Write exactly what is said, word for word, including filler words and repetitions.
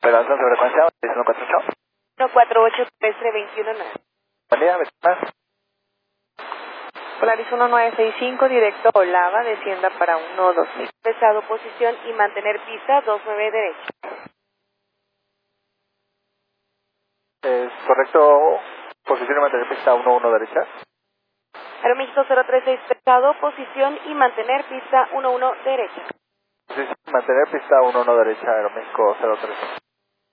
Perdón, frecuencia, uno cuatro ocho. uno cuatro ocho tres tres dos uno nueve. Buen día, más. Polaris uno nueve seis cinco, directo Olava, descienda para uno dos mil. Pesado, posición y mantener pista dos nueve derecha. Es correcto, posición y mantener pista uno uno derecha. Aeroméxico cero tres seis, pesado, posición y mantener pista uno uno derecha. Posición y mantener pista uno uno derecha, Aeroméxico cero tres seis.